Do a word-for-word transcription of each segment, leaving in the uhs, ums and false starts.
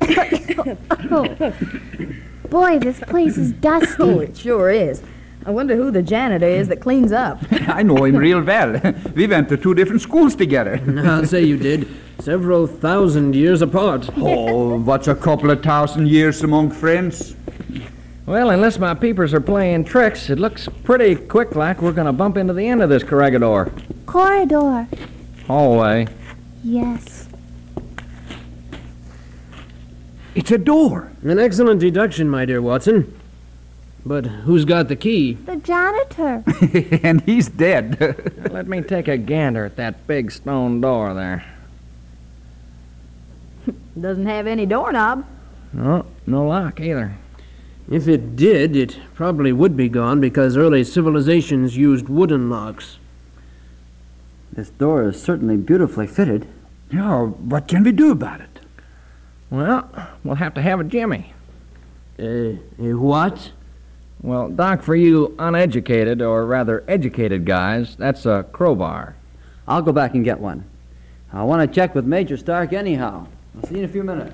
Oh. Boy, this place is dusty. Oh, it sure is. I wonder who the janitor is that cleans up. I know him real well. We went to two different schools together. I'll say you did. Several thousand years apart. Oh, what's a couple of thousand years among friends? Well, unless my peepers are playing tricks, it looks pretty quick like we're going to bump into the end of this corregidor. Corridor. Hallway. Yes. It's a door. An excellent deduction, my dear Watson. But who's got the key? The janitor. And he's dead. Let me take a gander at that big stone door there. Doesn't have any doorknob. No, no lock either. If it did, it probably would be gone because early civilizations used wooden locks. This door is certainly beautifully fitted. Yeah, what can we do about it? Well, we'll have to have a Jimmy. Uh, uh, what? Well, Doc, for you uneducated, or rather educated guys, that's a crowbar. I'll go back and get one. I want to check with Major Stark anyhow. I'll see you in a few minutes.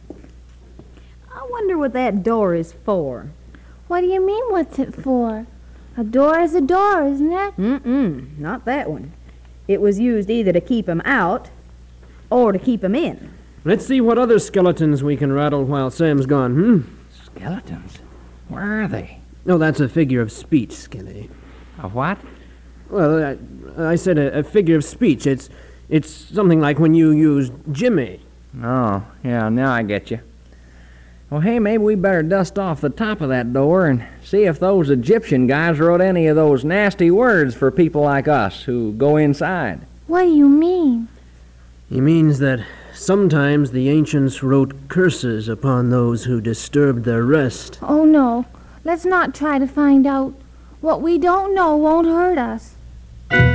I wonder what that door is for. What do you mean, what's it for? A door is a door, isn't it? Mm-mm, not that one. It was used either to keep 'em out or to keep 'em in. Let's see what other skeletons we can rattle while Sam's gone, hmm? Skeletons? Where are they? No, that's a figure of speech, Skelly. A what? Well, I, I said a, a figure of speech. It's, it's something like when you used Jimmy. Oh, yeah, now I get you. Well, hey, maybe we better dust off the top of that door and see if those Egyptian guys wrote any of those nasty words for people like us who go inside. What do you mean? He means that sometimes the ancients wrote curses upon those who disturbed their rest. Oh, no. Let's not try to find out. What we don't know won't hurt us.